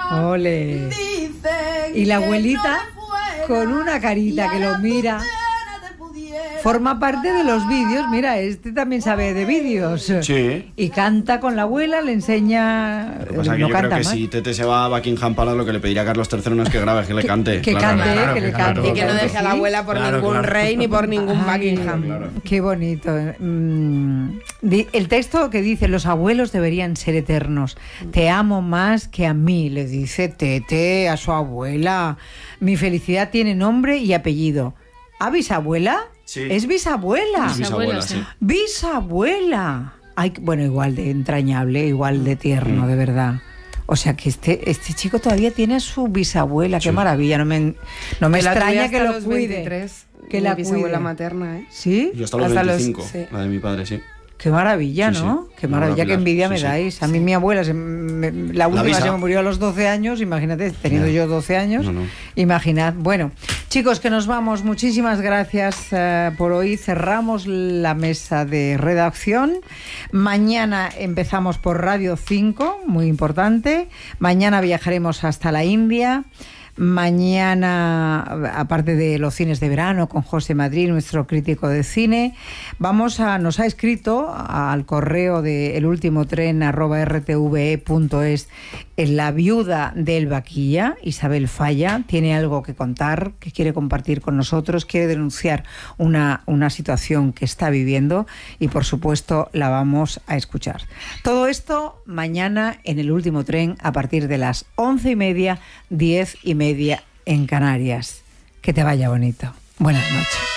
Ole. Y la abuelita con una carita que lo mira. Forma parte de los vídeos. Mira, este también sabe de vídeos. Sí. Y canta con la abuela, le enseña. Lo que pasa es que yo creo que si Tete se va a Buckingham Palace, lo que le pediría a Carlos III no es que grabe, es que le cante. Que cante. Y que no deje a la abuela por ningún rey ni por ningún Buckingham. Claro. Qué bonito. El texto que dice: los abuelos deberían ser eternos. Te amo más que a mí, le dice Tete a su abuela. Mi felicidad tiene nombre y apellido. ¿Ah, bisabuela? Sí. Es bisabuela. Es bisabuela, sí. Bisabuela. Ay, bueno, igual de entrañable, igual de tierno, de verdad. O sea que este chico todavía tiene a su bisabuela. Qué maravilla. No me extraña que lo cuide. 23, que la bisabuela cuide. materna, ¿eh? ¿Sí? Yo hasta los 25, la de mi padre, sí. Qué maravilla, ¿no? Sí. Qué maravilla, qué envidia me dais. A mí mi abuela, la última se me murió a los 12 años, imagínate, teniendo yo 12 años. No. Imaginad. Bueno, chicos, que nos vamos. Muchísimas gracias por hoy. Cerramos la mesa de redacción. Mañana empezamos por Radio 5, muy importante. Mañana viajaremos hasta la India. Mañana, aparte de los cines de verano con José Madrid, nuestro crítico de cine, nos ha escrito al correo de elultimotren@rtve.es la viuda del Vaquilla, Isabel Falla. Tiene algo que contar, que quiere compartir con nosotros, quiere denunciar una situación que está viviendo y por supuesto la vamos a escuchar. Todo esto mañana en El Último Tren a partir de las 11:30, 10:30 en Canarias. Que te vaya bonito. Buenas noches.